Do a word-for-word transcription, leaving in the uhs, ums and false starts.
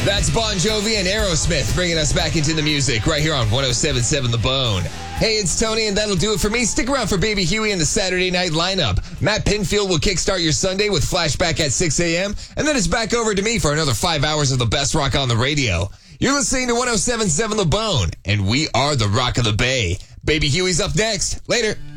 That's Bon Jovi and Aerosmith bringing us back into the music right here on one oh seven point seven The Bone. Hey, it's Tony, and that'll do it for me. Stick around for Baby Huey and the Saturday night lineup. Matt Pinfield will kickstart your Sunday with Flashback at six a.m., and then it's back over to me for another five hours of the best rock on the radio. You're listening to one oh seven point seven The Bone, and we are the Rock of the Bay. Baby Huey's up next. Later.